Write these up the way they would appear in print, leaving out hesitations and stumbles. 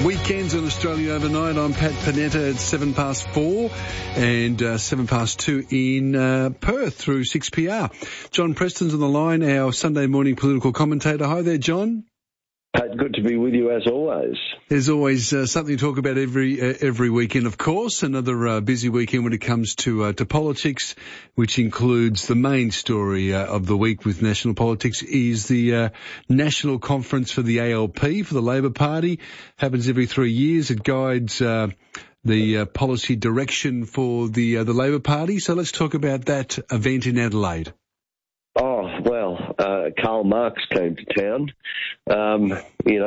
Weekends on Australia Overnight. I'm Pat Panetta at 4:07 and 2:07 in Perth through 6PR. John Preston's on the line, our Sunday morning political commentator. Hi there, John. Pat, good to be with you as always. There's always something to talk about every weekend, of course. Another busy weekend when it comes to politics, which includes the main story of the week with national politics is the National Conference for the ALP, for the Labor Party. Happens every 3 years. It guides the policy direction for the Labor Party. So let's talk about that event in Adelaide. Oh, well, Karl Marx came to town, and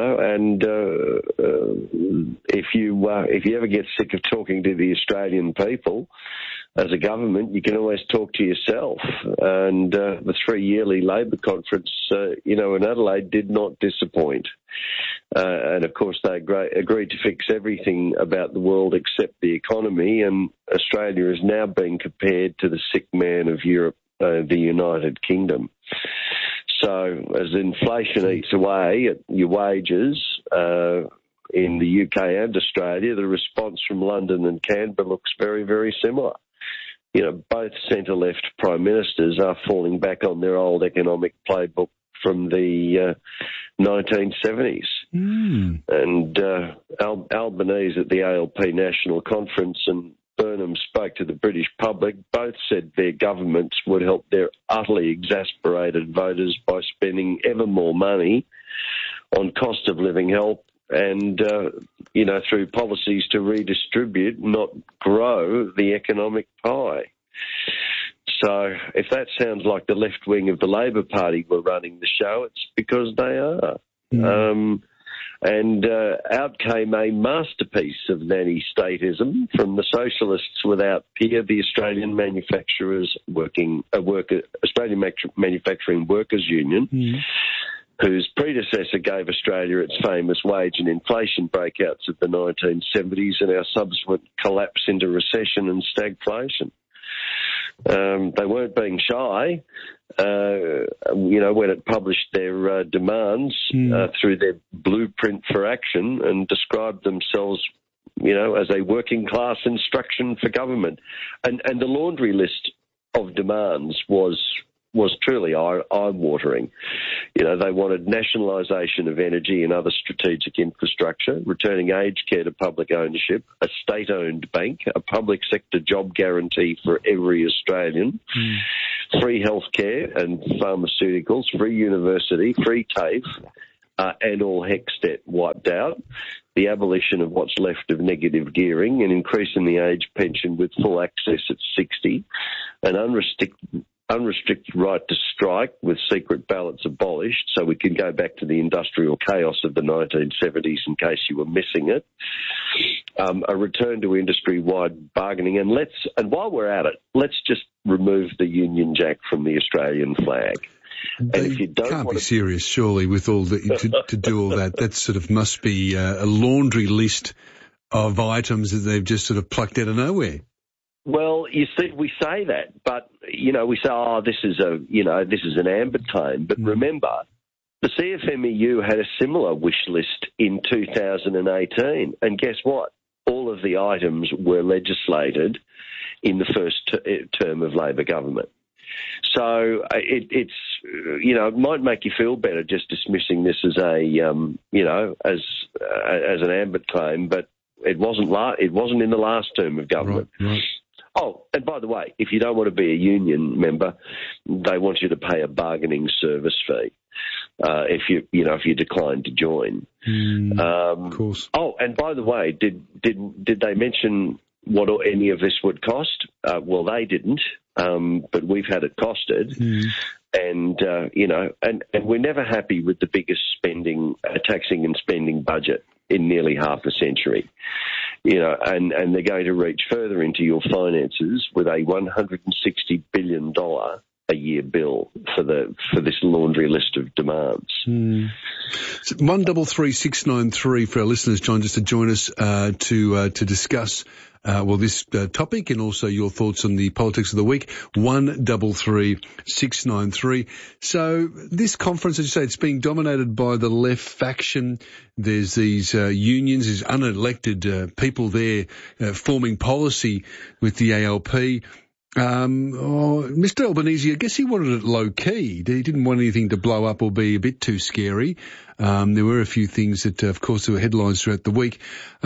if you ever get sick of talking to the Australian people as a government, you can always talk to yourself. And the 3 yearly Labor conference, in Adelaide did not disappoint. And, of course, they agreed to fix everything about the world except the economy, and Australia is now being compared to the sick man of Europe, the United Kingdom. So as inflation eats away at your wages in the UK and Australia, the response from London and Canberra looks very, very similar. Both centre-left prime ministers are falling back on their old economic playbook from the 1970s. And Albanese at the ALP National Conference and Burnham spoke to the British public. Both said their governments would help their utterly exasperated voters by spending ever more money on cost of living help and, through policies to redistribute, not grow the economic pie. So if that sounds like the left wing of the Labor Party were running the show, it's because they are. And out came a masterpiece of nanny statism from the socialists without peer, the Australian Australian Manufacturing Workers Union, whose predecessor gave Australia its famous wage and inflation breakouts of the 1970s and our subsequent collapse into recession and stagflation. They weren't being shy, when it published their demands through their blueprint for action and described themselves, as a working class instruction for government. And the laundry list of demands was truly eye-watering. They wanted nationalisation of energy and other strategic infrastructure, returning aged care to public ownership, a state-owned bank, a public sector job guarantee for every Australian, free healthcare and pharmaceuticals, free university, free TAFE, and all HECS debt wiped out, the abolition of what's left of negative gearing, an increase in the age pension with full access at 60, an unrestricted right to strike with secret ballots abolished so we can go back to the industrial chaos of the 1970s in case you were missing it, a return to industry-wide bargaining, and while we're at it, let's just remove the Union Jack from the Australian flag. And if you can't be serious, surely, with all to do all that. That sort of must be a laundry list of items that they've just sort of plucked out of nowhere. Well, you see, we say that, but, we say, this is an amber claim. But remember, the CFMEU had a similar wish list in 2018. And guess what? All of the items were legislated in the first term of Labor government. So it might make you feel better just dismissing this as as an amber claim, but it wasn't in the last term of government. Right. Oh, and by the way, if you don't want to be a union member, they want you to pay a bargaining service fee if you decline to join. Of course. Oh, and by the way, did they mention what any of this would cost? Well, they didn't, but we've had it costed. And and we're never happy with the biggest taxing and spending budget in nearly half a century. And they're going to reach further into your finances with a $160 billion a year bill for this laundry list of demands. So 133693 for our listeners, John, just to join us to discuss this topic and also your thoughts on the politics of the week. 133693. So this conference, as you say, it's being dominated by the left faction. There's these unions, these unelected people there forming policy with the ALP. Mr. Albanese, I guess he wanted it low key. He didn't want anything to blow up or be a bit too scary. There were a few things that, of course, there were headlines throughout the week.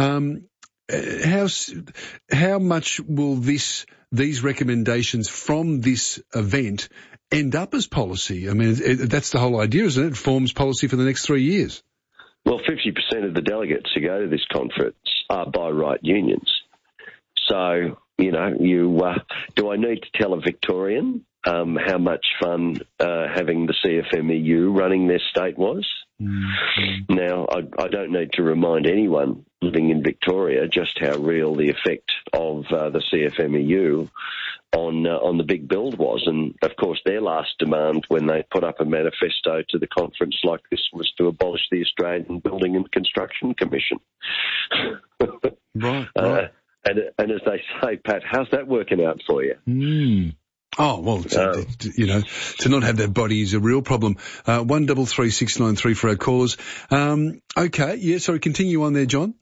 How much will these recommendations from this event end up as policy? I mean, that's the whole idea, isn't it? It forms policy for the next 3 years. Well, 50% of the delegates who go to this conference are by right unions. So, do I need to tell a Victorian how much fun having the CFMEU running their state was? Mm-hmm. Now, I don't need to remind anyone living in Victoria just how real the effect of the CFMEU on the big build was. And, of course, their last demand when they put up a manifesto to the conference like this was to abolish the Australian Building and Construction Commission. Right. And as they say, Pat, how's that working out for you? Oh, well, to not have that body is a real problem. 133693 for our callers. Okay, yeah, sorry, continue on there, John.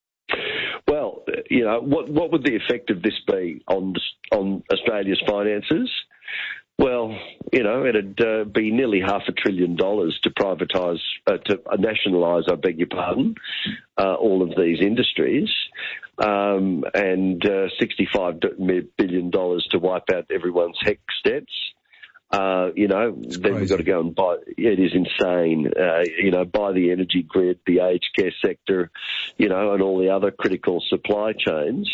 Well, what would the effect of this be on Australia's finances? Well, it'd be nearly $500 billion to nationalise, I beg your pardon, all of these industries, and $65 billion to wipe out everyone's HECS debts. Then we've got to go and buy. It is insane. Buy the energy grid, the aged care sector, and all the other critical supply chains.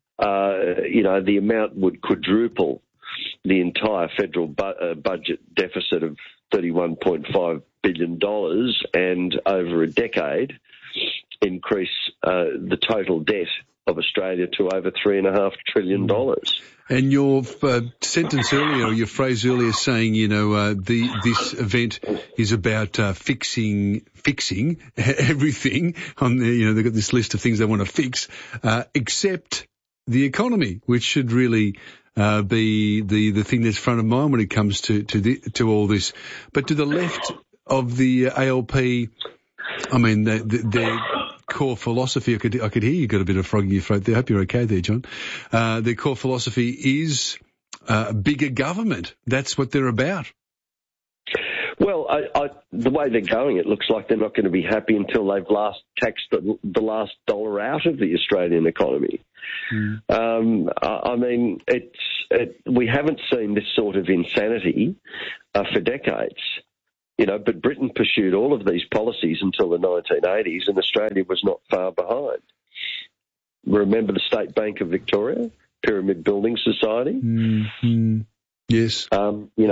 The amount would quadruple the entire federal budget deficit of $31.5 billion, and over a decade increase the total debt of Australia to over $3.5 trillion. And your sentence earlier, or your phrase earlier, saying this event is about fixing everything on the they've got this list of things they want to fix, except the economy, which should really be the thing that's front of mind when it comes to all this. But to the left of the ALP, I mean, their core philosophy, I could hear you got a bit of frog in your throat there. I hope you're okay there, John. Their core philosophy is bigger government. That's what they're about. Well, the way they're going, it looks like they're not going to be happy until they've taxed the last dollar out of the Australian economy. I mean, we haven't seen this sort of insanity for decades. But Britain pursued all of these policies until the 1980s, and Australia was not far behind. Remember the State Bank of Victoria, Pyramid Building Society? Mm-hmm. Yes. We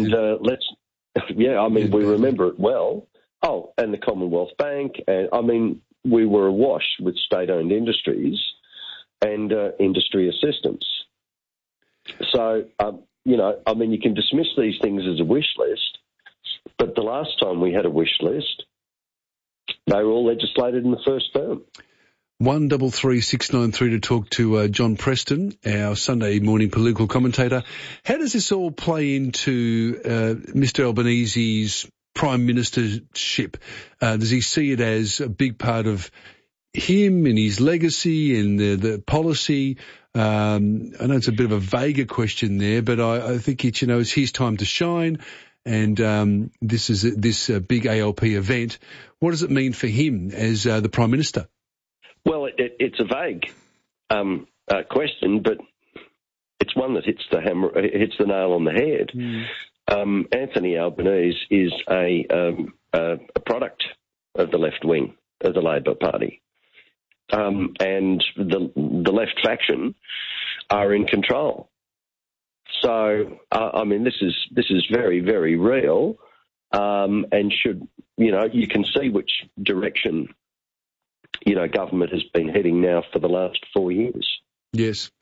remember it well. Oh, and the Commonwealth Bank, and we were awash with state-owned industries and industry assistance. So, you can dismiss these things as a wish list, but the last time we had a wish list, they were all legislated in the first term. 133693 to talk to John Preston, our Sunday morning political commentator. How does this all play into Mr. Albanese's prime ministership? Does he see it as a big part of him and his legacy and the policy? I know it's a bit of a vaguer question there, but I think it's his time to shine. And this is this big ALP event. What does it mean for him as the Prime Minister? Well, it's a vague question, but it's one that hits the nail on the head. Anthony Albanese is a product of the left wing of the Labor Party, and the left faction are in control. So, this is very, very real, and should, you can see which direction, government has been heading now for the last 4 years. Yes.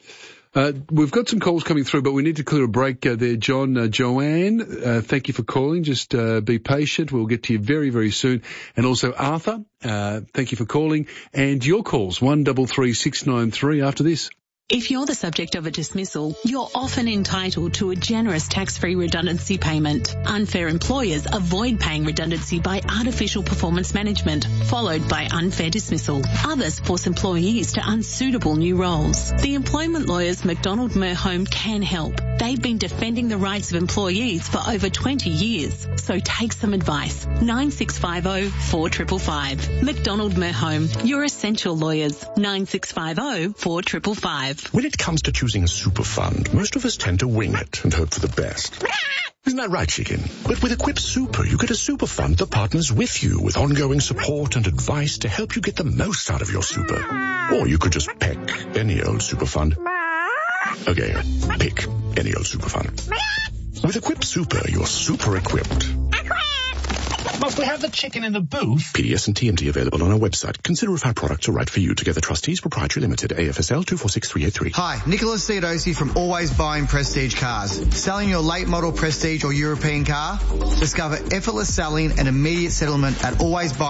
We've got some calls coming through, but we need to clear a break there, John. Joanne, thank you for calling. Just be patient. We'll get to you very, very soon. And also Arthur, thank you for calling. And your calls, 133693 after this. If you're the subject of a dismissal, you're often entitled to a generous tax-free redundancy payment. Unfair employers avoid paying redundancy by artificial performance management, followed by unfair dismissal. Others force employees to unsuitable new roles. The employment lawyers McDonald Merhome can help. They've been defending the rights of employees for over 20 years. So take some advice. 9650 4555. McDonald Merhome, your essential lawyers. 9650 4555. When it comes to choosing a super fund, most of us tend to wing it and hope for the best. Isn't that right, chicken? But with Equip Super, you get a super fund that partners with you with ongoing support and advice to help you get the most out of your super. Or you could just pick any old super fund. Okay, pick any old super fund. With Equip Super, you're super equipped. Must we have the chicken in the booth? PDS and TNT available on our website. Consider if our products are right for you. Together Trustees Proprietary Limited, AFSL 246383. Hi, Nicholas Theodosi from Always Buying Prestige Cars. Selling your late model Prestige or European car? Discover effortless selling and immediate settlement at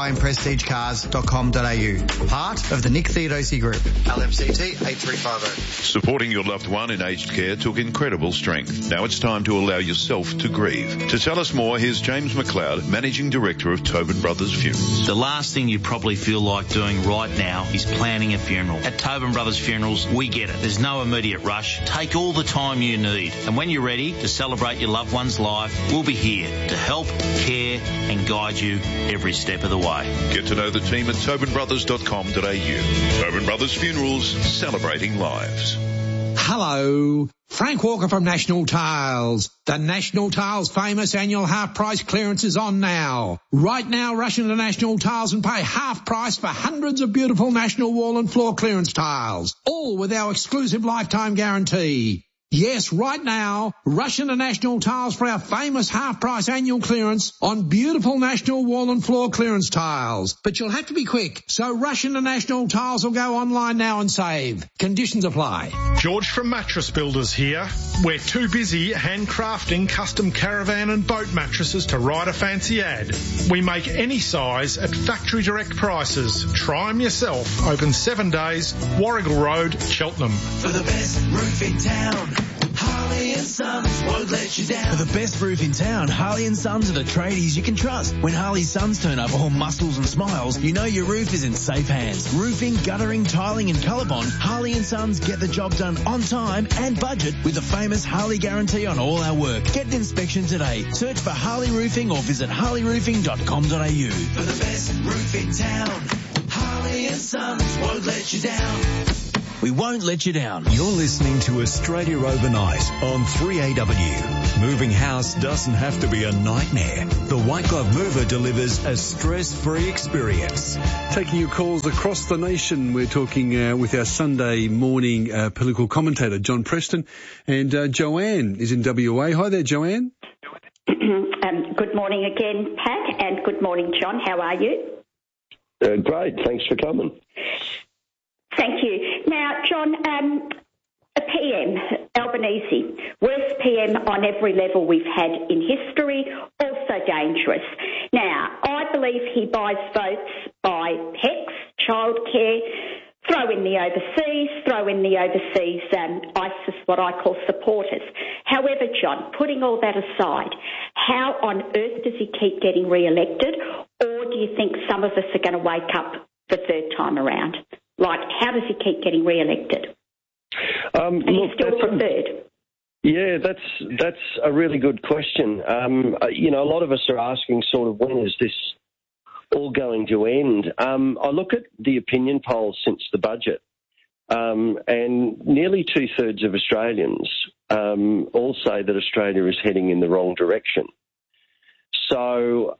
alwaysbuyingprestigecars.com.au. Part of the Nick Theodosi Group. LMCT 8350. Supporting your loved one in aged care took incredible strength. Now it's time to allow yourself to grieve. To tell us more, here's James McLeod, Managing Director of Tobin Brothers Funerals. The last thing you probably feel like doing right now is planning a funeral. At Tobin Brothers Funerals, we get it. There's no immediate rush. Take all the time you need. And when you're ready to celebrate your loved one's life, we'll be here to help, care and guide you every step of the way. Get to know the team at tobinbrothers.com.au. Tobin Brothers Funerals, celebrating lives. Hello, Frank Walker from National Tiles. The National Tiles famous annual half price clearance is on now. Right now, rush into National Tiles and pay half price for hundreds of beautiful National wall and floor clearance tiles, all with our exclusive lifetime guarantee. Yes, right now, rush into National Tiles for our famous half-price annual clearance on beautiful National wall and floor clearance tiles. But you'll have to be quick, so rush into National Tiles or go online now and save. Conditions apply. George from Mattress Builders here. We're too busy handcrafting custom caravan and boat mattresses to write a fancy ad. We make any size at factory direct prices. Try them yourself. Open 7 days, Warrigal Road, Cheltenham. For the best roof in town, Harley and Sons won't let you down. For the best roof in town, Harley and Sons are the tradies you can trust. When Harley Sons turn up all muscles and smiles, you know your roof is in safe hands. Roofing, guttering, tiling and Colorbond, Harley and Sons get the job done on time and budget with the famous Harley guarantee on all our work. Get an inspection today. Search for Harley Roofing or visit harleyroofing.com.au. For the best roof in town, Harley and Sons won't let you down. We won't let you down. You're listening to Australia Overnight on 3AW. Moving house doesn't have to be a nightmare. The White Glove Mover delivers a stress-free experience. Taking your calls across the nation, we're talking with our Sunday morning political commentator, John Preston. And Joanne is in WA. Hi there, Joanne. Good morning again, Pat, and good morning, John. How are you? Great. Thanks for coming. Thank you. Now, John, a PM, Albanese, worst PM on every level we've had in history, also dangerous. Now, I believe he buys votes by PECs, childcare, throw in the overseas ISIS, what I call supporters. However, John, putting all that aside, how on earth does he keep getting re-elected, or do you think some of us are going to wake up the third time around? Like, how does he keep getting re-elected? And he's still preferred. Yeah, that's a really good question. A lot of us are asking sort of when is this all going to end? I look at the opinion polls since the budget, and nearly 2/3 of Australians all say that Australia is heading in the wrong direction. So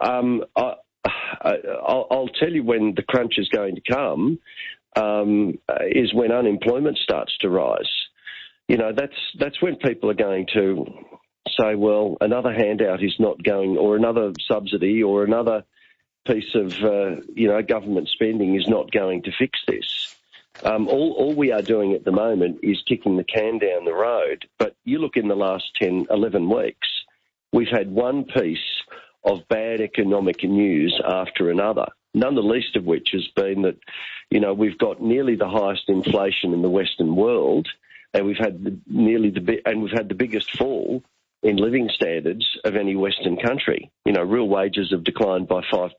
I'll tell you when the crunch is going to come. Is when unemployment starts to rise. That's when people are going to say, well, another handout is not going, or another subsidy or another piece of, government spending is not going to fix this. All we are doing at the moment is kicking the can down the road. But you look in the last 10, 11 weeks, we've had one piece of bad economic news after another, none the least of which has been that, we've got nearly the highest inflation in the Western world, and we've had the biggest fall in living standards of any Western country. Real wages have declined by 5%.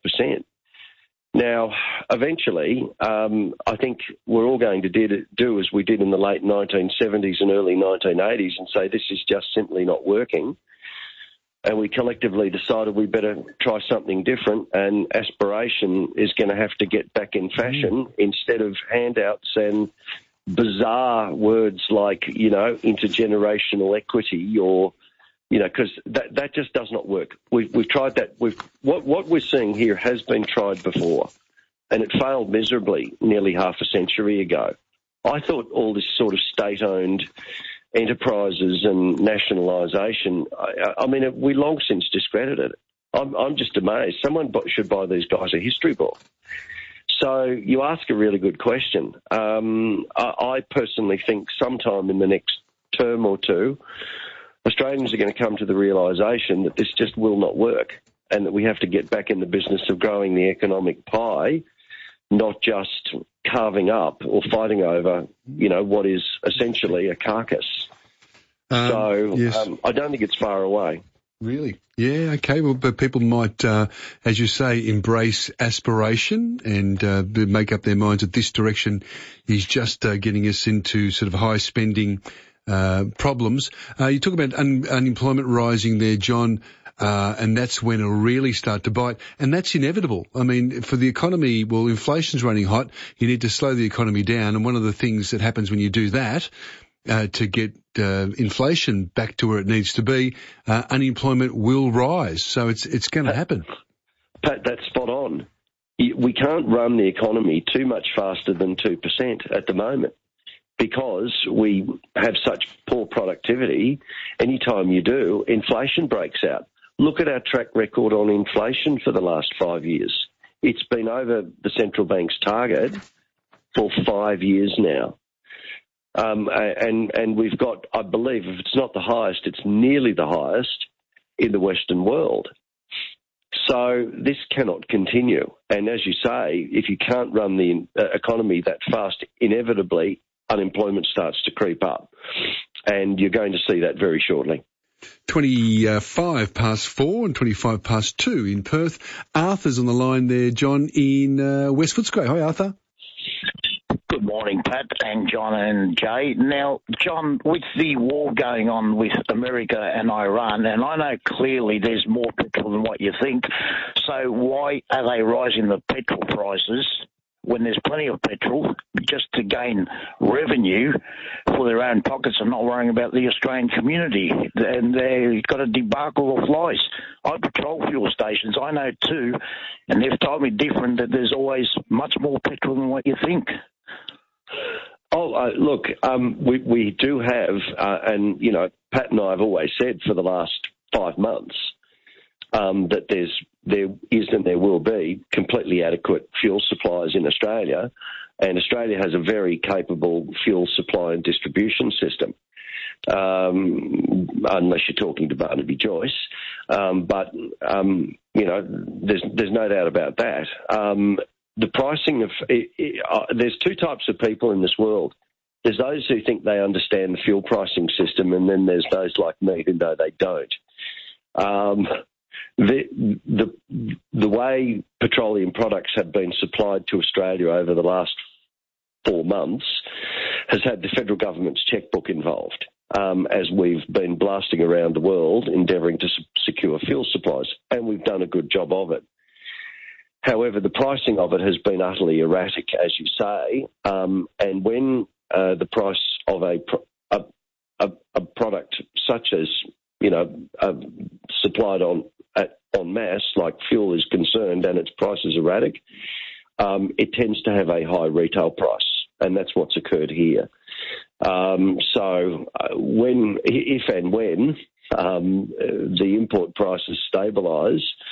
Now, eventually, I think we're all going to do as we did in the late 1970s and early 1980s and say this is just simply not working. And we collectively decided we better try something different, and aspiration is going to have to get back in fashion instead of handouts and bizarre words like, intergenerational equity or, because that just does not work. We've tried that. What we're seeing here has been tried before, and it failed miserably nearly half a century ago. I thought all this sort of state-owned enterprises and nationalisation, we long since discredited it. I'm just amazed. Someone should buy these guys a history book. So you ask a really good question. I personally think sometime in the next term or two, Australians are going to come to the realisation that this just will not work and that we have to get back in the business of growing the economic pie, not just carving up or fighting over, what is essentially a carcass. Yes. I don't think it's far away. Really? Yeah, okay. Well, but people might, as you say, embrace aspiration and make up their minds that this direction is just getting us into sort of high spending problems. You talk about unemployment rising there, John, and that's when it'll really start to bite, and that's inevitable. I mean, for the economy, well, inflation's running hot. You need to slow the economy down, and one of the things that happens when you do that, to get inflation back to where it needs to be, unemployment will rise. So it's going to happen. Pat, that's spot on. We can't run the economy too much faster than 2% at the moment, because we have such poor productivity. Anytime you do, inflation breaks out. Look at our track record on inflation for the last 5 years. It's been over the central bank's target for 5 years now. And we've got, I believe, if it's not the highest, it's nearly the highest in the Western world. So this cannot continue. And as you say, if you can't run the economy that fast, inevitably unemployment starts to creep up. And you're going to see that very shortly. 25 past 4 and 25 past 2 in Perth. Arthur's on the line there, John, in West Footscray. Hi, Arthur. Good morning, Pat and John and Jay. Now, John, with the war going on with America and Iran, and I know clearly there's more petrol than what you think, so why are they rising the petrol prices when there's plenty of petrol just to gain revenue for their own pockets and not worrying about the Australian community? And they've got a debacle of lies. I patrol fuel stations, I know too, and they've told me different, that there's always much more petrol than what you think. Look, we do have, and, Pat and I have always said for the last 5 months that there is and there will be completely adequate fuel supplies in Australia, and Australia has a very capable fuel supply and distribution system, unless you're talking to Barnaby Joyce. But there's no doubt about that. The pricing of there's two types of people in this world. There's those who think they understand the fuel pricing system, and then there's those like me who know they don't. The way petroleum products have been supplied to Australia over the last 4 months has had the federal government's chequebook involved, as we've been blasting around the world endeavouring to secure fuel supplies, and we've done a good job of it. However, the pricing of it has been utterly erratic, as you say, and when the price of a product such as, supplied en masse, like fuel is concerned, and its price is erratic, it tends to have a high retail price, and that's what's occurred here. So if and when the import prices stabilise,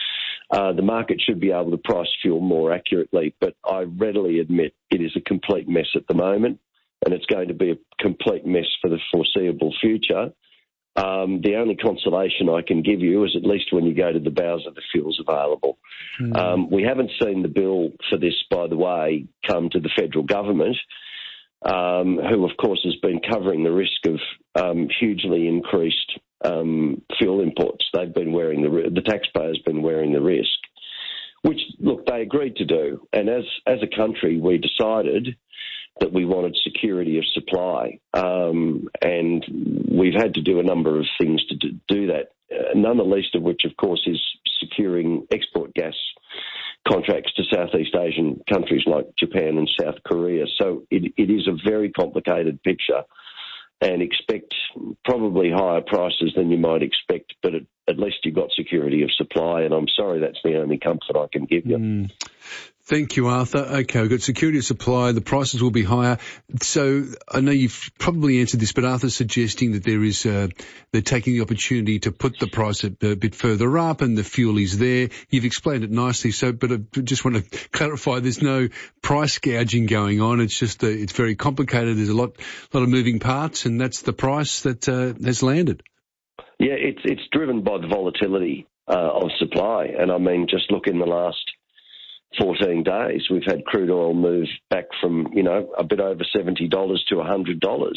The market should be able to price fuel more accurately, but I readily admit it is a complete mess at the moment, and it's going to be a complete mess for the foreseeable future. The only consolation I can give you is at least when you go to the bowser, the fuel's available. We haven't seen the bill for this, by the way, come to the federal government, who, of course, has been covering the risk of hugely increased fuel imports. They've been wearing the taxpayer's been wearing the risk, which, look, they agreed to do. And as a country, we decided that we wanted security of supply, and we've had to do a number of things to do that, none the least of which, of course, is securing export gas contracts to Southeast Asian countries like Japan and South Korea. So it is a very complicated picture, and expect probably higher prices than you might expect, but at least you've got security of supply, and I'm sorry that's the only comfort I can give you. Thank you, Arthur. Okay, we've got security of supply. The prices will be higher. So I know you've probably answered this, but Arthur's suggesting that they're taking the opportunity to put the price a bit further up, and the fuel is there. You've explained it nicely. So, but I just want to clarify: there's no price gouging going on. It's just it's very complicated. There's a lot of moving parts, and that's the price that has landed. Yeah, it's driven by the volatility of supply, and I mean, just look in the last 14 days, we've had crude oil move back from, a bit over $70 to $100.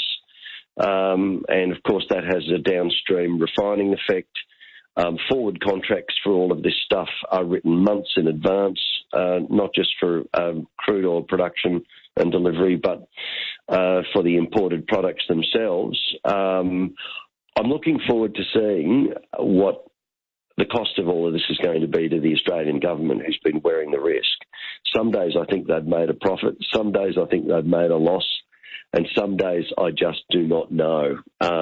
And of course that has a downstream refining effect. Forward contracts for all of this stuff are written months in advance, not just for crude oil production and delivery, but for the imported products themselves. I'm looking forward to seeing what the cost of all of this is going to be to the Australian government, who's been wearing the risk. Some days I think they've made a profit, some days I think they've made a loss, and some days I just do not know.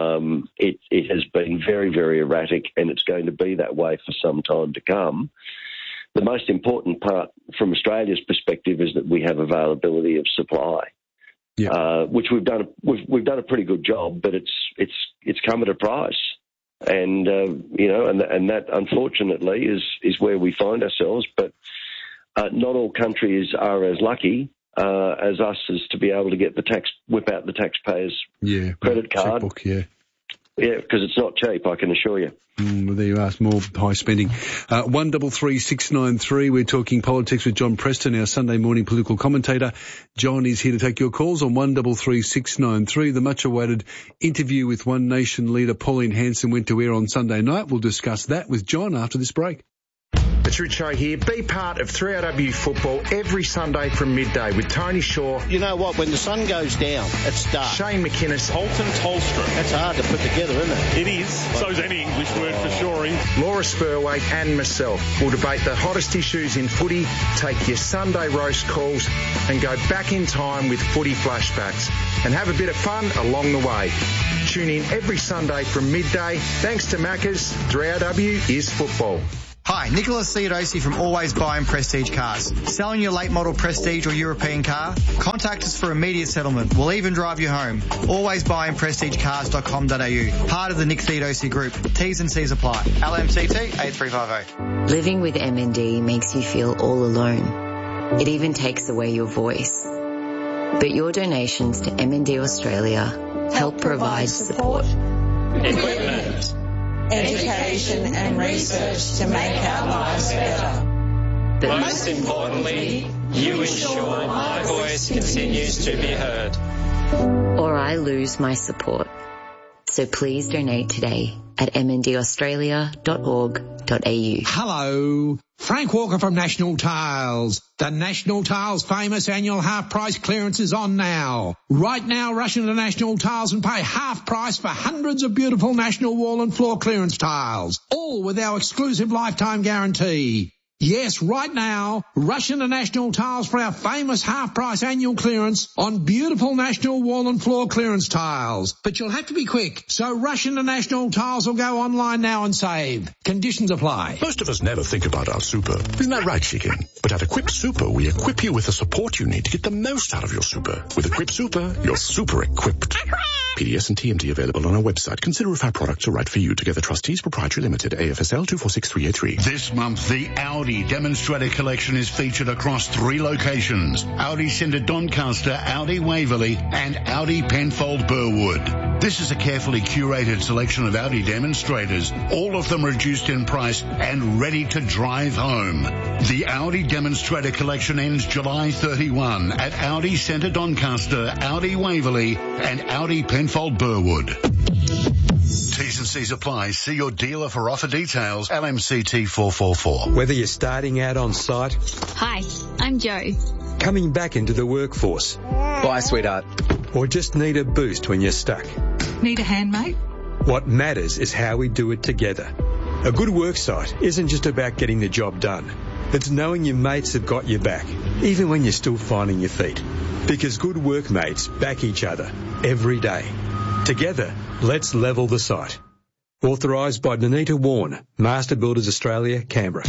It has been very, very erratic, and it's going to be that way for some time to come. The most important part from Australia's perspective is that we have availability of supply. Yeah. Which we've done a pretty good job, but it's come at a price. And and that unfortunately is where we find ourselves. But not all countries are as lucky as us as to be able to get whip out the taxpayer's credit card. Checkbook, because it's not cheap, I can assure you. Well, there you are, more high spending. 133693, we're talking politics with John Preston, our Sunday morning political commentator. John is here to take your calls on 133693. The much-awaited interview with One Nation leader Pauline Hanson went to air on Sunday night. We'll discuss that with John after this break. It's Richo here. Be part of 3AW football every Sunday from midday with Tony Shaw. You know what? When the sun goes down, it's dark. Shane McInnes. Holton Tolstrom. That's hard to put together, isn't it? It is. So's any English word for shoring. Laura Spurway and myself will debate the hottest issues in footy, take your Sunday roast calls, and go back in time with footy flashbacks, and have a bit of fun along the way. Tune in every Sunday from midday. Thanks to Macca's, 3AW is football. Hi, Nicholas Theodosi from Always Buy Prestige Cars. Selling your late model Prestige or European car? Contact us for immediate settlement. We'll even drive you home. AlwaysBuyInPrestigeCars.com.au. Part of the Nick Theodosi Group. T's and C's apply. LMCT 8350. Living with MND makes you feel all alone. It even takes away your voice. But your donations to MND Australia help provide support. Equipment, education and research to make our lives better. But most importantly, you ensure my voice continues to be heard. Or I lose my support. So please donate today at mndaustralia.org.au. Hello, Frank Walker from National Tiles. The National Tiles famous annual half price clearance is on now. Right now, rush into National Tiles and pay half price for hundreds of beautiful national wall and floor clearance tiles, all with our exclusive lifetime guarantee. Yes, right now, rush into National Tiles for our famous half-price annual clearance on beautiful national wall and floor clearance tiles. But you'll have to be quick, so rush into National Tiles or go online now and save. Conditions apply. Most of us never think about our super. Isn't that right, Chicken? But at Equip Super, we equip you with the support you need to get the most out of your super. With Equip Super, you're super equipped. PDS and TMD available on our website. Consider if our products are right for you. Together Trustees Proprietary Limited, AFSL 246383. This month, the Audi Demonstrator Collection is featured across 3 locations. Audi Centre Doncaster, Audi Waverley and Audi Penfold Burwood. This is a carefully curated selection of Audi demonstrators, all of them reduced in price and ready to drive home. The Audi Demonstrator Collection ends July 31 at Audi Centre Doncaster, Audi Waverley and Audi Penfold Burwood. T's and C's apply. See your dealer for offer details. LMCT 444. Whether you're starting out on site. Hi, I'm Joe. Coming back into the workforce. Bye, sweetheart. Or just need a boost when you're stuck. Need a hand, mate? What matters is how we do it together. A good work site isn't just about getting the job done. It's knowing your mates have got your back, even when you're still finding your feet. Because good workmates back each other every day. Together, let's level the site. Authorised by Danita Warren, Master Builders Australia, Canberra.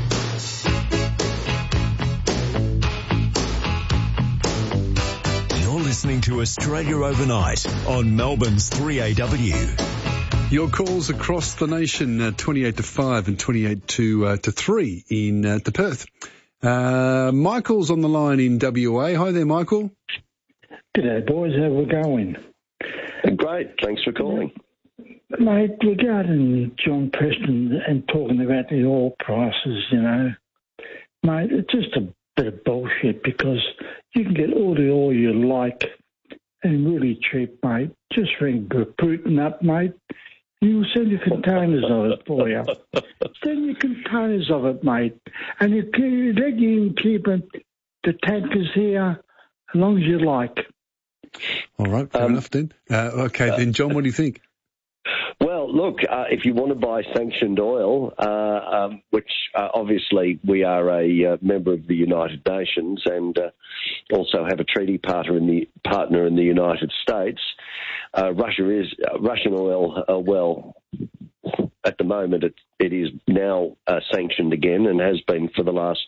You're listening to Australia Overnight on Melbourne's 3AW. Your calls across the nation, 28 to 5 and 28 to 3 in the Perth. Michael's on the line in WA. Hi there, Michael. G'day, boys. How we going? Great. Thanks for calling. Mate, regarding John Preston and talking about the oil prices, mate, it's just a bit of bullshit because you can get all the oil you like and really cheap, mate. Just ring Putin up, mate. He'll send you containers of it for you. Send you containers of it, mate. And you let you keep the tankers here as long as you like. All right, fair enough then. Okay, then, John, what do you think? Well, look, if you want to buy sanctioned oil, which obviously we are a member of the United Nations and also have a treaty partner in the United States, Russian oil. Well, at the moment it is now sanctioned again and has been for the last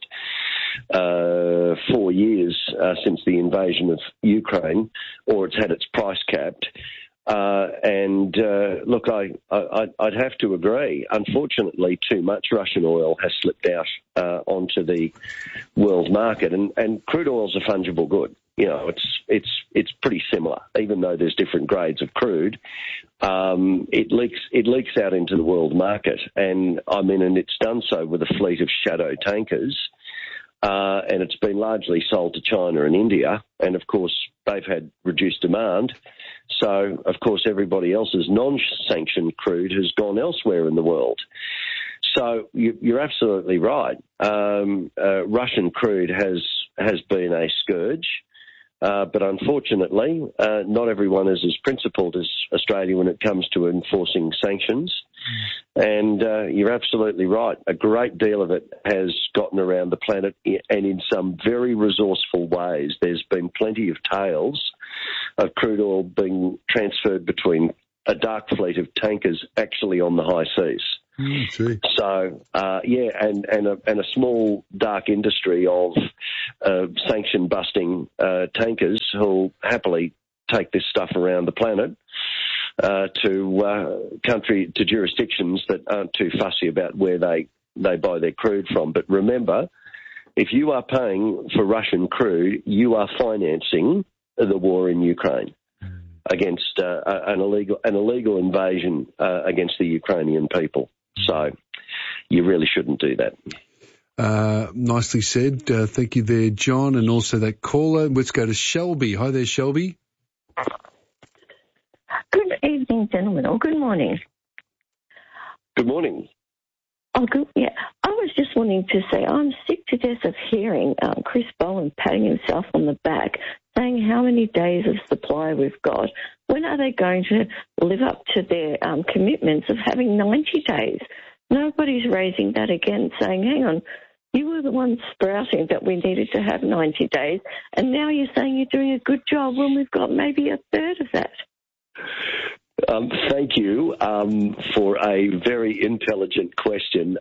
4 years since the invasion of Ukraine, or it's had its price capped. Look, I'd have to agree. Unfortunately, too much Russian oil has slipped out onto the world market, and crude oil is a fungible good. It's pretty similar, even though there's different grades of crude. It leaks out into the world market, and it's done so with a fleet of shadow tankers. And it's been largely sold to China and India, and of course they've had reduced demand. So, of course, everybody else's non-sanctioned crude has gone elsewhere in the world. So you're absolutely right. Russian crude has been a scourge, but unfortunately, not everyone is as principled as Australia when it comes to enforcing sanctions. And you're absolutely right. A great deal of it has gotten around the planet, and in some very resourceful ways. There's been plenty of tales of crude oil being transferred between a dark fleet of tankers actually on the high seas. So, and a small dark industry of sanction-busting tankers who'll happily take this stuff around the planet to jurisdictions that aren't too fussy about where they buy their crude from. But remember, if you are paying for Russian crude, you are financing the war in Ukraine against an illegal invasion against the Ukrainian people. So you really shouldn't do that. Nicely said. Thank you there, John, and also that caller. Let's go to Shelby. Hi there, Shelby. Good evening, gentlemen, or good morning. Good morning. Oh, good. Yeah, I was just wanting to say I'm sick to death of hearing Chris Bowen patting himself on the back, saying how many days of supply we've got. When are they going to live up to their commitments of having 90 days? Nobody's raising that again, saying, hang on, you were the ones sprouting that we needed to have 90 days, and now you're saying you're doing a good job when we've got maybe a third of that. Thank you for a very intelligent question.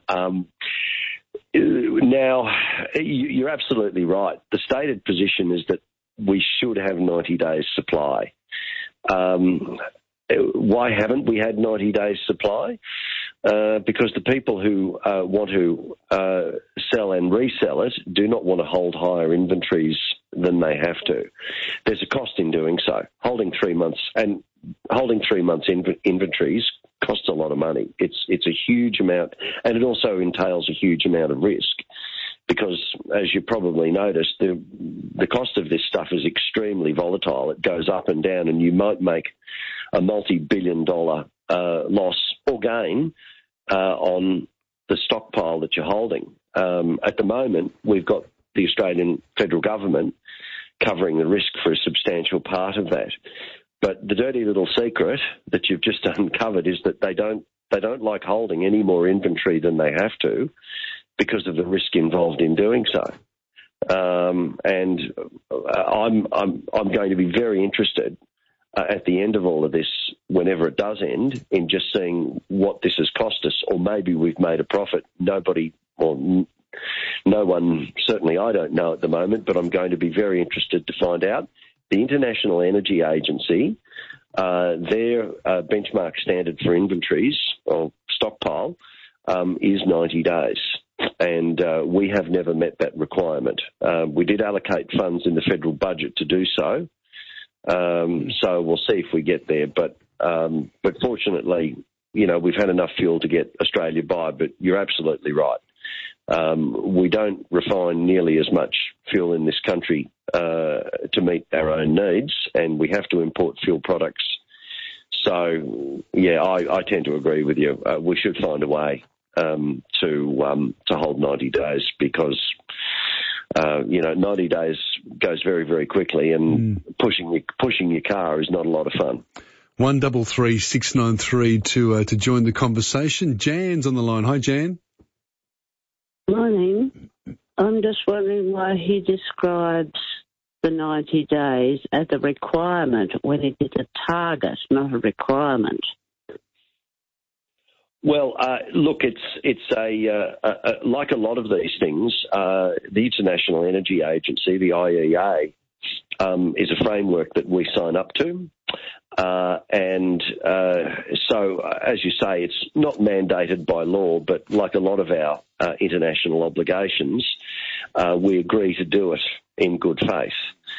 Now, you're absolutely right. The stated position is that we should have 90 days supply. Why haven't we had 90 days supply? Because the people who want to sell and resell it do not want to hold higher inventories than they have to. There's a cost in doing so. Holding 3 months inventories costs a lot of money. It's a huge amount, and it also entails a huge amount of risk. Because, as you probably noticed, the cost of this stuff is extremely volatile. It goes up and down, and you might make a multi-billion-dollar loss or gain on the stockpile that you're holding. At the moment, we've got the Australian federal government covering the risk for a substantial part of that. But the dirty little secret that you've just uncovered is that they don't like holding any more inventory than they have to, because of the risk involved in doing so. And I'm going to be very interested at the end of all of this, whenever it does end, in just seeing what this has cost us, or maybe we've made a profit. No one, certainly I don't know at the moment, but I'm going to be very interested to find out. The International Energy Agency, their benchmark standard for inventories or stockpile is 90 days. And we have never met that requirement. We did allocate funds in the federal budget to do so. So we'll see if we get there. But fortunately, we've had enough fuel to get Australia by. But you're absolutely right. We don't refine nearly as much fuel in this country to meet our own needs, and we have to import fuel products. So, yeah, I tend to agree with you. We should find a way to hold 90 days, because 90 days goes very, very quickly, and pushing your car is not a lot of fun. 133 693 to join the conversation. Jan's on the line. Hi, Jan. Morning. I'm just wondering why he describes the 90 days as a requirement when it is a target, not a requirement. Well, look, it's like a lot of these things. The International Energy Agency, the IEA, is a framework that we sign up to, and so, as you say, it's not mandated by law, but like a lot of our international obligations, we agree to do it in good faith.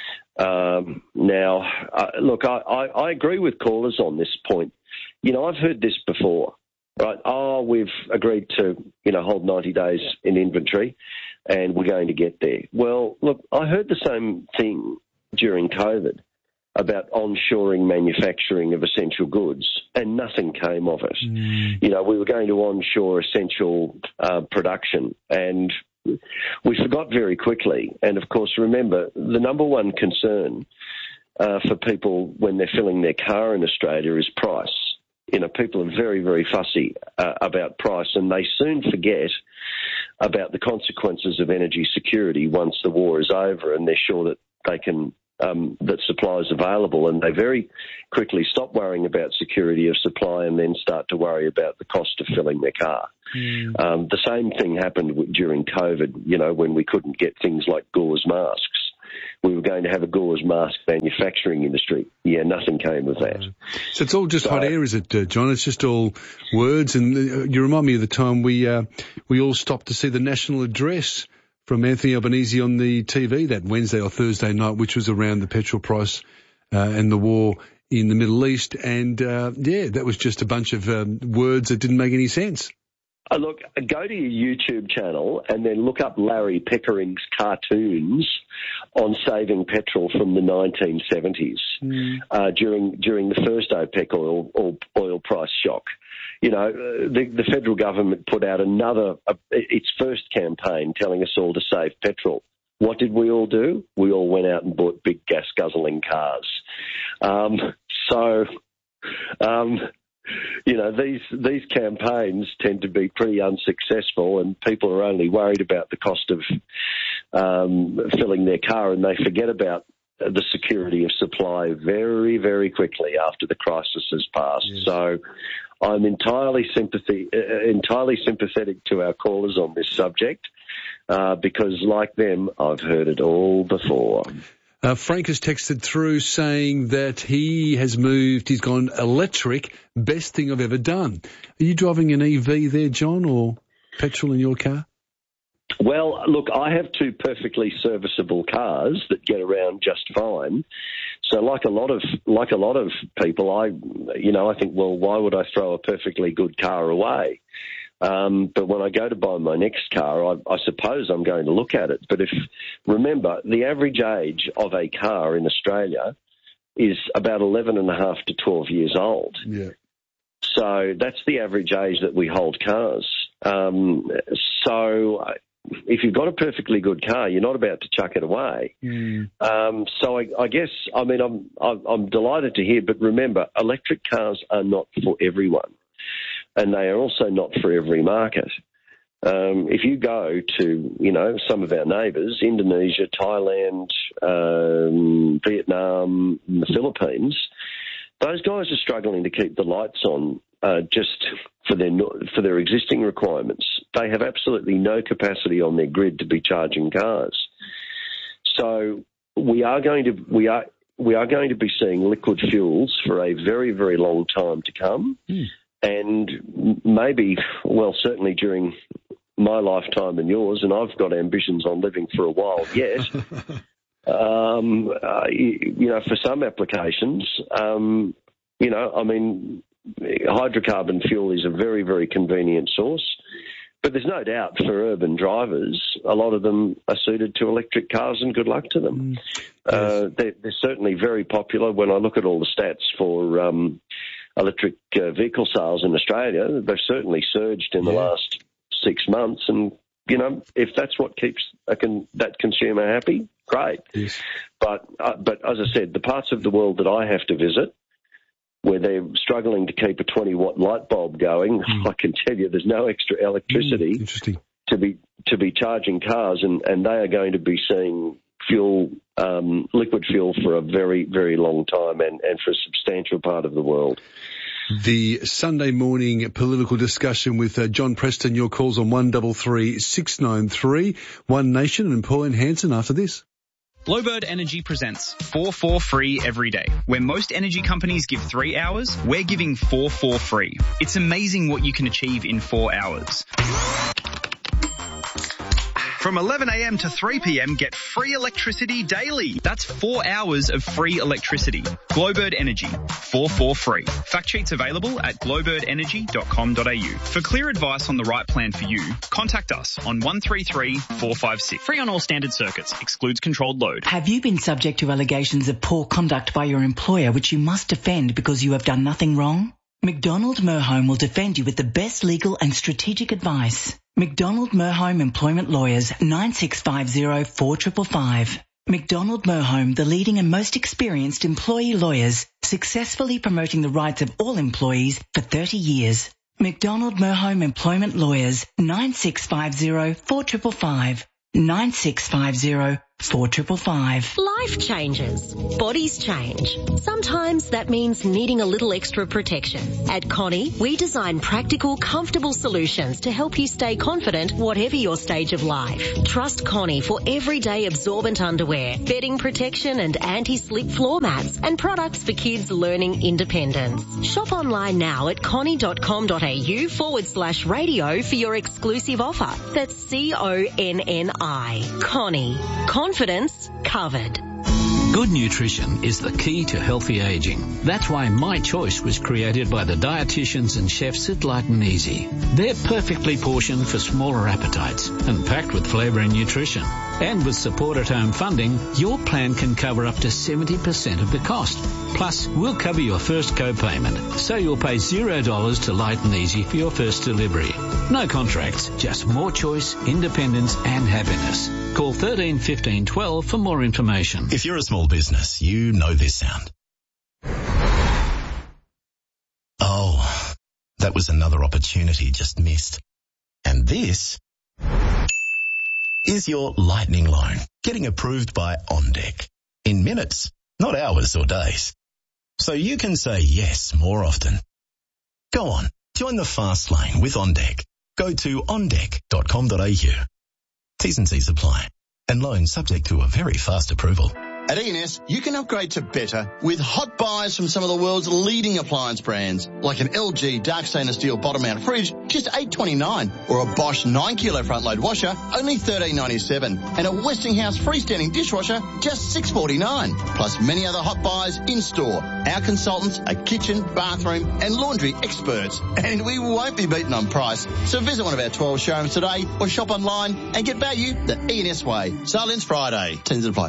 Now, look, I agree with callers on this point. I've heard this before. Right. We've agreed to, hold 90 days in inventory, and we're going to get there. Well, look, I heard the same thing during COVID about onshoring manufacturing of essential goods, and nothing came of it. We were going to onshore essential production, and we forgot very quickly. And, of course, remember, the number one concern for people when they're filling their car in Australia is price. People are very, very fussy about price, and they soon forget about the consequences of energy security once the war is over and they're sure that they can, that supply is available, and they very quickly stop worrying about security of supply and then start to worry about the cost of filling their car. The same thing happened during COVID, when we couldn't get things like gauze masks. We were going to have a gauze mask manufacturing industry. Yeah, nothing came of that. So it's all just hot air, is it, John? It's just all words. And you remind me of the time we all stopped to see the national address from Anthony Albanese on the TV that Wednesday or Thursday night, which was around the petrol price and the war in the Middle East. And, that was just a bunch of words that didn't make any sense. Look, go to your YouTube channel and then look up Larry Pickering's cartoons on saving petrol from the 1970s during the first OPEC oil price shock. The federal government put out its first campaign telling us all to save petrol. What did we all do? We all went out and bought big gas-guzzling cars. These campaigns tend to be pretty unsuccessful, and people are only worried about the cost of filling their car, and they forget about the security of supply very, very quickly after the crisis has passed. Yes. So I'm entirely sympathetic to our callers on this subject because, like them, I've heard it all before. Frank has texted through saying that he has moved, he's gone electric, best thing I've ever done. Are you driving an EV there, John, or petrol in your car? Well, look, I have two perfectly serviceable cars that get around just fine. So like a lot of people, I think, well, why would I throw a perfectly good car away? But when I go to buy my next car, I suppose I'm going to look at it. But remember, the average age of a car in Australia is about 11.5 to 12 years old. Yeah. So that's the average age that we hold cars. So if you've got a perfectly good car, you're not about to chuck it away. So I guess, I mean, I'm delighted to hear, but remember, electric cars are not for everyone, and they are also not for every market. If you go to, some of our neighbours, Indonesia, Thailand, Vietnam, and the Philippines, those guys are struggling to keep the lights on just for their existing requirements. They have absolutely no capacity on their grid to be charging cars. So we are going to be seeing liquid fuels for a very, very long time to come, and maybe, well, certainly during my lifetime and yours, and I've got ambitions on living for a while yet. For some applications, hydrocarbon fuel is a very, very convenient source, but there's no doubt for urban drivers, a lot of them are suited to electric cars, and good luck to them. They're certainly very popular. When I look at all the stats for electric vehicle sales in Australia, they've certainly surged in the last 6 months, and if that's what keeps that consumer happy, great. Yes. But as I said, the parts of the world that I have to visit, where they're struggling to keep a 20-watt light bulb going, I can tell you there's no extra electricity to be charging cars, and they are going to be seeing liquid fuel for a very, very long time, and for a substantial part of the world. The Sunday morning political discussion with John Preston. Your calls on 133 693 One Nation, and Pauline Hanson after this. Blowbird Energy presents 4 for free every day. Where most energy companies give 3 hours, we're giving 4 for free. It's amazing what you can achieve in 4 hours. From 11 a.m. to 3 p.m, get free electricity daily. That's 4 hours of free electricity. Blowbird Energy, 4 for free. Fact sheets available at glowbirdenergy.com.au. For clear advice on the right plan for you, contact us on 133 456. Free on all standard circuits. Excludes controlled load. Have you been subject to allegations of poor conduct by your employer which you must defend because you have done nothing wrong? McDonald Merhome will defend you with the best legal and strategic advice. McDonald Merhome Employment Lawyers, 9650 4555. McDonald Merhome, the leading and most experienced employee lawyers, successfully promoting the rights of all employees for 30 years. McDonald Merhome Employment Lawyers, 9650 4555. 9650 4555. Life changes. Bodies change. Sometimes that means needing a little extra protection. At Connie, we design practical, comfortable solutions to help you stay confident whatever your stage of life. Trust Connie for everyday absorbent underwear, bedding protection and anti-slip floor mats, and products for kids learning independence. Shop online now at connie.com.au/radio for your exclusive offer. That's CONNI. Connie. Confidence covered. Good nutrition is the key to healthy aging. That's why My Choice was created by the dietitians and chefs at Light and Easy. They're perfectly portioned for smaller appetites and packed with flavour and nutrition. And with support at home funding, your plan can cover up to 70% of the cost. Plus, we'll cover your first co-payment, so you'll pay $0 to Light and Easy for your first delivery. No contracts, just more choice, independence and happiness. Call 13 15 12 for more information. If you're a small business, you know this sound. Oh, that was another opportunity just missed. And this is your lightning loan, getting approved by OnDeck. In minutes, not hours or days. So you can say yes more often. Go on, join the fast lane with OnDeck. Go to ondeck.com.au. T's and C's apply. And loan subject to a very fast approval. At E&S, you can upgrade to better with hot buys from some of the world's leading appliance brands, like an LG dark stainless steel bottom mount fridge, just $8.29, or a Bosch 9-kilo front load washer, only $13.97, and a Westinghouse freestanding dishwasher, just $6.49. Plus many other hot buys in store. Our consultants are kitchen, bathroom, and laundry experts, and we won't be beaten on price. So visit one of our 12 showrooms today, or shop online and get value the E&S way. Sale ends Friday. Terms apply.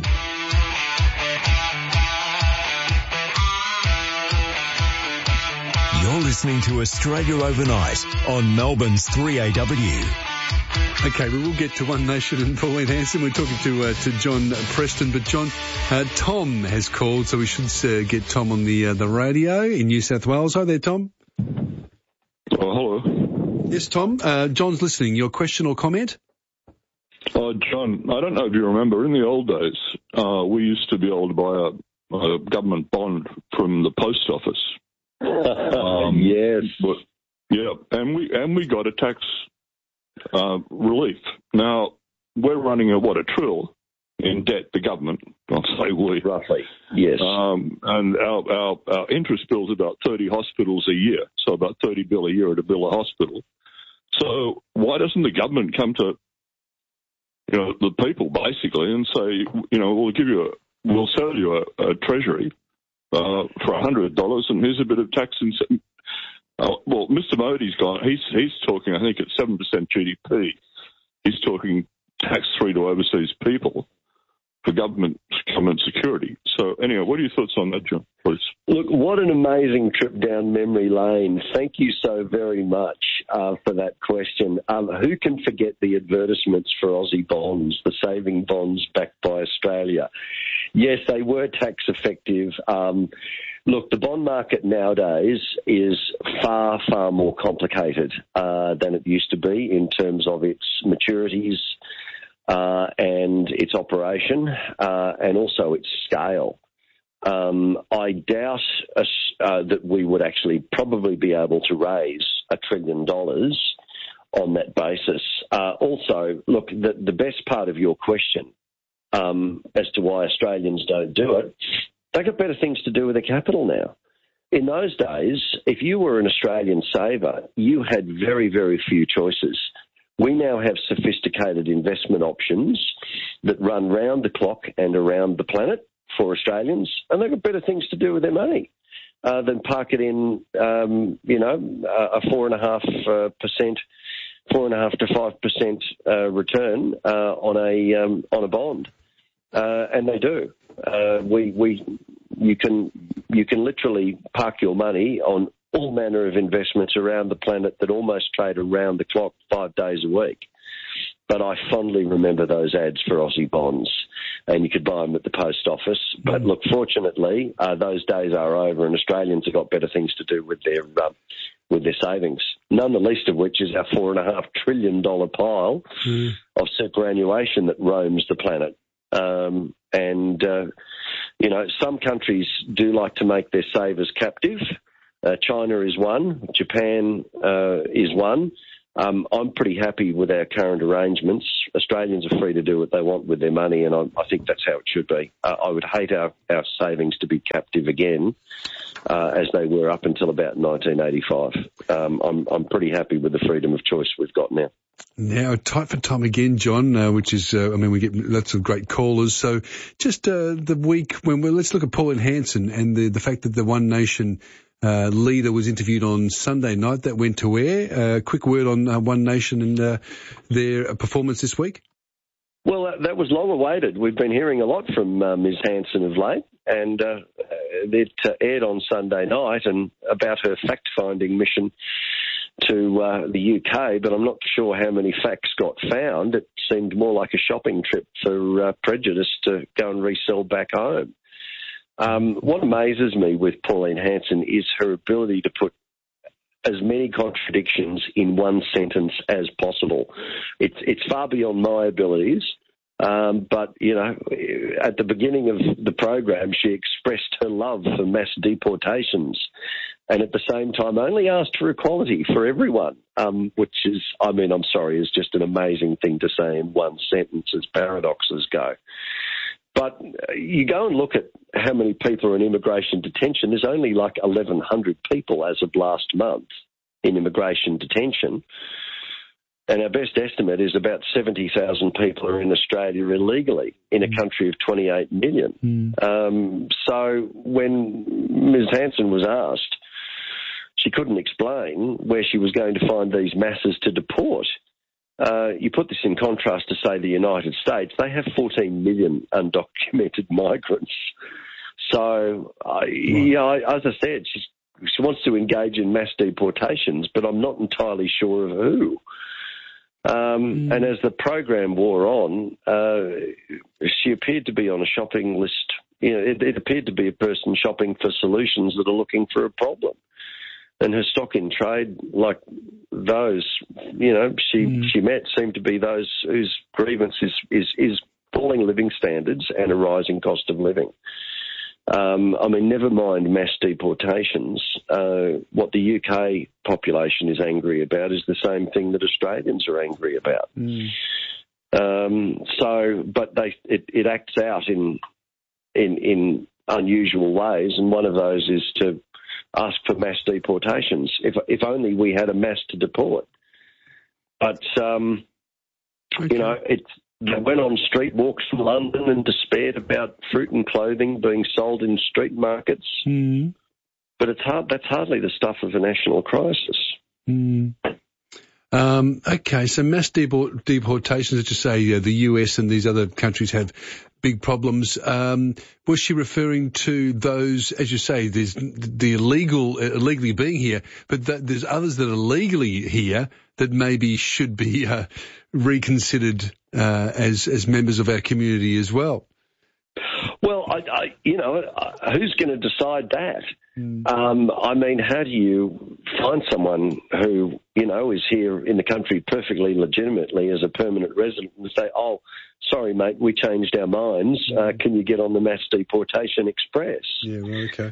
You're listening to Australia Overnight on Melbourne's 3AW. Okay, we will get to One Nation and Pauline Hanson. We're talking to John Preston, but John, Tom has called, so we should get Tom on the radio in New South Wales. Hi there, Tom. Oh, hello. Yes, Tom. John's listening. Your question or comment? John, I don't know if you remember, in the old days, we used to be able to buy a government bond from the post office. Yes. But, yeah, and we got a tax relief. Now, we're running $1 trillion in debt, the government, I'll say we. Roughly, yes. And our interest bill's about 30 hospitals a year, so about $30 billion a year to bill a hospital. So why doesn't the government come to the people, basically, and say, we'll sell you a treasury for $100, and here's a bit of tax incentive. Well, Mr. Modi's gone. He's talking, I think, at 7% GDP. He's talking tax-free to overseas people for government security. So, anyway, what are your thoughts on that, John, please? Look, what an amazing trip down memory lane. Thank you so very much for that question. Who can forget the advertisements for Aussie bonds, the saving bonds backed by Australia? Yes, they were tax effective. Look, the bond market nowadays is far, far more complicated than it used to be in terms of its maturities and its operation and also its scale. I doubt that we would actually probably be able to raise $1 trillion on that basis. Also, look, the best part of your question as to why Australians don't do it, they've got better things to do with their capital now. In those days, if you were an Australian saver, you had very, very few choices. We now have sophisticated investment options that run round the clock and around the planet for Australians, and they've got better things to do with their money than park it in, a 4.5% to 5% return on a bond, and they do. You can literally park your money on all manner of investments around the planet that almost trade around the clock 5 days a week. But I fondly remember those ads for Aussie bonds, and you could buy them at the post office. But look, fortunately, those days are over, and Australians have got better things to do with their savings. None the least of which is our $4.5 trillion pile of superannuation that roams the planet. Some countries do like to make their savers captive. China is one. Japan is one. I'm pretty happy with our current arrangements. Australians are free to do what they want with their money, and I think that's how it should be. I would hate our savings to be captive again, as they were up until about 1985. I'm pretty happy with the freedom of choice we've got now. Now, tight for time again, John, which is, we get lots of great callers. So just the week let's look at Pauline Hanson and the fact that the One Nation leader was interviewed on Sunday night. That went to air. Quick word on One Nation and their performance this week. Well, that was long awaited. We've been hearing a lot from Ms. Hanson of late, and it aired on Sunday night and about her fact-finding mission to the UK, but I'm not sure how many facts got found. It seemed more like a shopping trip for Prejudice to go and resell back home. What amazes me with Pauline Hanson is her ability to put as many contradictions in one sentence as possible. It's far beyond my abilities, but, at the beginning of the program, she expressed her love for mass deportations and at the same time only asked for equality for everyone, which is, is just an amazing thing to say in one sentence as paradoxes go. But you go and look at how many people are in immigration detention. There's only like 1,100 people as of last month in immigration detention. And our best estimate is about 70,000 people are in Australia illegally in a country of 28 million. So when Ms Hanson was asked, she couldn't explain where she was going to find these masses to deport. You put this in contrast to, say, the United States. They have 14 million undocumented migrants. So, as I said, she wants to engage in mass deportations, but I'm not entirely sure of who. And as the program wore on, she appeared to be on a shopping list. It appeared to be a person shopping for solutions that are looking for a problem. And her stock in trade, like those, she met, seemed to be those whose grievance is falling living standards and a rising cost of living. Never mind mass deportations. What the UK population is angry about is the same thing that Australians are angry about. But it acts out in unusual ways, and one of those is to ask for mass deportations. If only we had a mass to deport. But they went on street walks in London and despaired about fruit and clothing being sold in street markets. But that's hardly the stuff of a national crisis. Okay, so mass deportations, let's just say the US and these other countries have big problems. Was she referring to those, as you say, there's the illegally being here, but there's others that are legally here that maybe should be reconsidered as members of our community as well? Well, who's going to decide that? How do you find someone who, is here in the country perfectly legitimately as a permanent resident and say, oh, sorry, mate, we changed our minds. Can you get on the mass deportation express? Yeah, well, okay.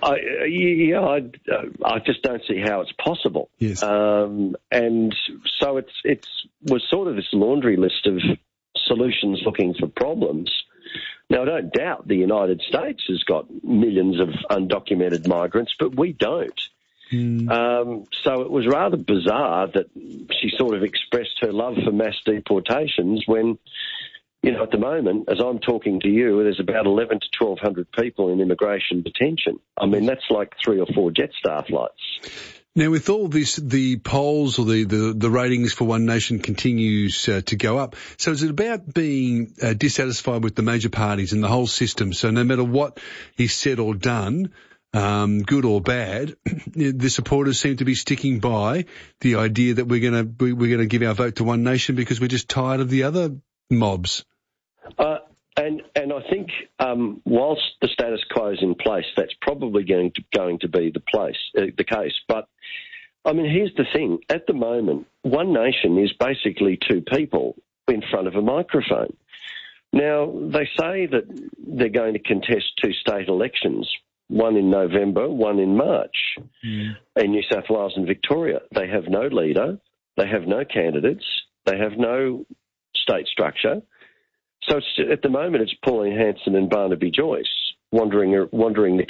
I just don't see how it's possible. Yes. And so it was sort of this laundry list of solutions looking for problems. Now, I don't doubt the United States has got millions of undocumented migrants, but we don't. So it was rather bizarre that she sort of expressed her love for mass deportations when, at the moment, as I'm talking to you, there's about 1,100 to 1,200 people in immigration detention. That's like 3 or 4 Jetstar flights. Now, with all this, the polls or the ratings for One Nation continues to go up. So is it about being dissatisfied with the major parties and the whole system? So no matter what is said or done, good or bad, the supporters seem to be sticking by the idea that we're going to give our vote to One Nation because we're just tired of the other mobs. And I think whilst the status quo is in place, that's probably going to be the case. But here's the thing: at the moment, One Nation is basically 2 people in front of a microphone. Now they say that they're going to contest 2 state elections, one in November, one in March, in New South Wales and Victoria. They have no leader, they have no candidates, they have no state structure. So at the moment, it's Pauline Hanson and Barnaby Joyce wandering the